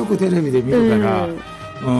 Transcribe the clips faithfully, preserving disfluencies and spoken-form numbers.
くテレビで見るから、うんうん、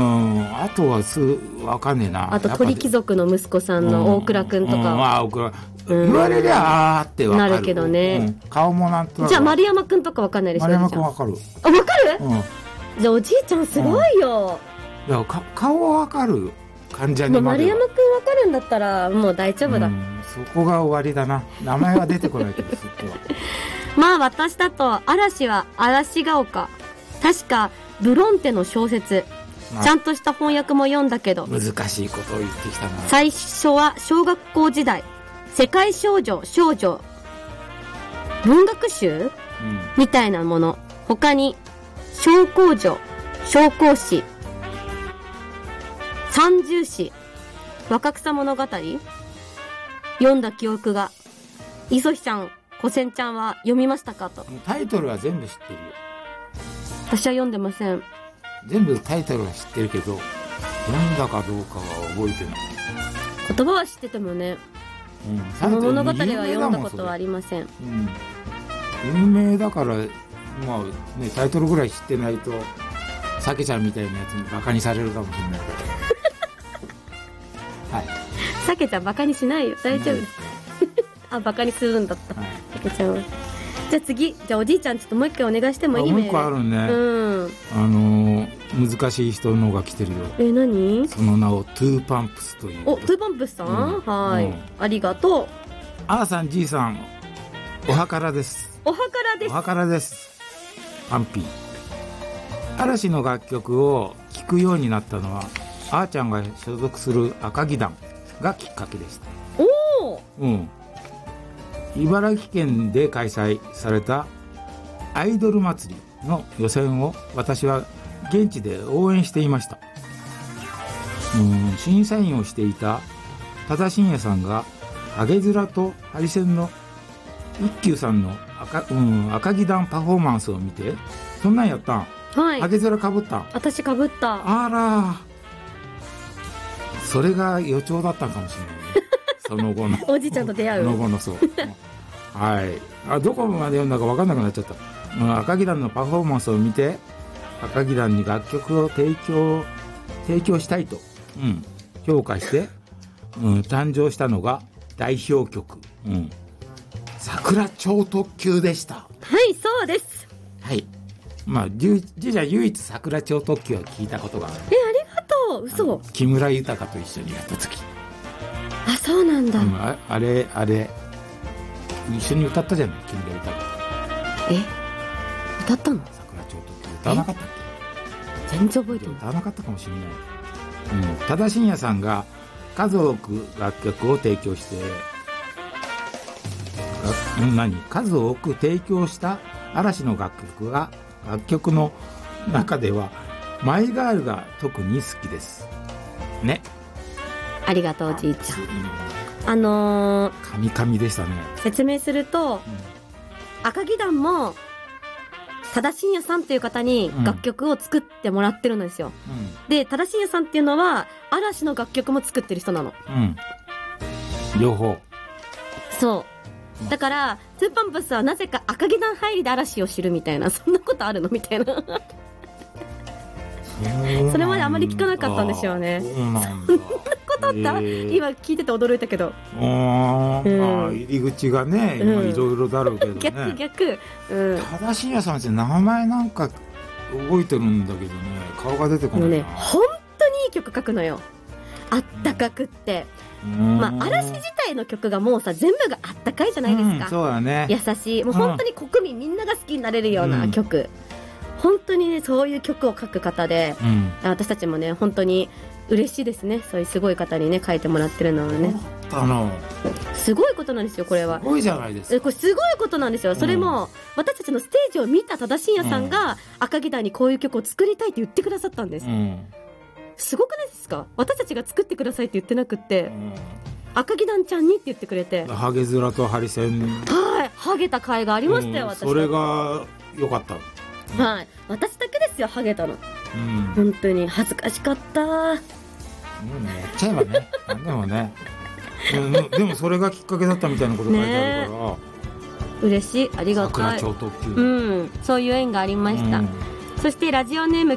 あとはすわかんねえな。 あと鳥貴族の息子さんの大倉くんとか、うんうん、あ大倉、 うん、言われりゃあーってわかる。 なるけどね、 うん、顔もなんとなく。 じゃあ丸山くんとかわかんないでしょ。 丸山くんわかる。 あ、わかる、 うん、 じゃあおじいちゃんすごいよ、 うん、いやか顔わかる。患者にまで丸山くんわかるんだったらもう大丈夫だ、うん、 そこが終わりだな。名前は出てこないけどそこはまあ私だと嵐は嵐が丘、確かブロンテの小説、ちゃんとした翻訳も読んだけど難しいことを言ってきたな。 最初は小学校時代世界少女少女文学集、うん、みたいなもの、他に小公女小公子三重詩若草物語読んだ記憶が。磯日ちゃん小仙ちゃんは読みましたかと。 タイトルは全部知ってるよ。 私は読んでません。 全部タイトルは知ってるけど読んだかどうかは覚えてない。 言葉は知っててもね、うん、物語は読んだことはありません、うん、 有名だから、まあね、タイトルぐらい知ってないとさけちゃんみたいなやつにバカにされるかもしれないはい、 さけちゃんバカにしないよ、大丈夫ですあ、バカにするんだった、はい、さけちゃんは。じゃあ次、じゃあおじいちゃんちょっともう一回お願いしてもいいね。 もう一個あるね、うん、あのー、難しい人のが来てるよ。 え、何？ その名をトゥーパンプスという。 お、トゥーパンプスさん、うん、はい、うん、ありがとう。 あーさん、じいさん、おはからです。 おはからです。 おはからです。パンピー。嵐の楽曲を聴くようになったのはあーちゃんが所属する赤木団がきっかけでした。 おお、 うん、茨城県で開催されたアイドル祭りの予選を私は現地で応援していました。うん、審査員をしていた多田信也さんがハゲヅラとハリセンの一休さんの 赤,、うん、赤木団パフォーマンスを見て、そんなんやったん、はい、ハゲヅラかぶったん。 私かぶった。 あら、それが予兆だったんかもしれないねその後のおじいちゃんと出会うその後のそうはい、あ、どこまで読んだか分かんなくなっちゃった。うん、赤木団のパフォーマンスを見て赤木団に楽曲を提供提供したいと、うん、評価して、うん、誕生したのが代表曲、うん、桜超特急でした。 はい、そうです。 はい、まあじいちゃん唯一桜超特急は聞いたことがある。 え、ありがとう。嘘。 木村豊と一緒にやった時。 あ、そうなんだ、 うん、あ, あれあれ一緒に歌ったじゃない、木村豊。 え、歌ったの？ 桜超特急歌わなかったっけ？全然覚えてない。 歌わなかったかもしれない。うん、多田信也さんが数多く楽曲を提供して、何数多く提供した嵐の楽曲が楽曲の中ではマイガールが特に好きですね。ありがとうおじいちゃん。あのー、 神々でしたね。 説明すると、うん、赤木団も多田信也さんっていう方に楽曲を作ってもらってるんですよ、うん、で多田信也さんっていうのは嵐の楽曲も作ってる人なの、 うん、両方。 そうだからトゥーパンプスはなぜか赤木団入りで嵐を知るみたいな、そんなことあるのみたいなそれまであまり聞かなかったんですよね。そんなことって、えー、今聞いてて驚いたけど、 あ、うん、あ、入り口がね、今いろいろだろうけどね。 逆逆、うん、 多田信也さんって名前なんか覚えてるんだけどね、顔が出てこないな。 ね、本当にいい曲書くのよ。あったかくって、うん、まあ嵐自体の曲がもうさ全部があったかいじゃないですか、うん、 そうだね、 優しい、もう本当に国民みんなが好きになれるような曲、うん、本当にねそういう曲を書く方で、うん、私たちもね本当に嬉しいですね、そういうすごい方にね書いてもらってるのはね。 あのすごいことなんですよこれは。 すごいじゃないですか。 これすごいことなんですよ。それも、うん、私たちのステージを見た多田信也さんが、うん、赤木団にこういう曲を作りたいって言ってくださったんです、うん、すごくないですか。私たちが作ってくださいって言ってなくって、うん、赤木団ちゃんにって言ってくれて、 ハゲヅラとハリセン、 はい、ハゲた回がありましたよ、うん、私それが良かった、 うん、はい、私だけですよハゲたの、うん、本当に恥ずかしかった。 もうねやっちゃえばねなんでもねでもそれがきっかけだったみたいなこと書いてあるから、 嬉しい、ありがたい。 桜超特急、 うん、そういう縁がありました、うん、そしてラジオネーム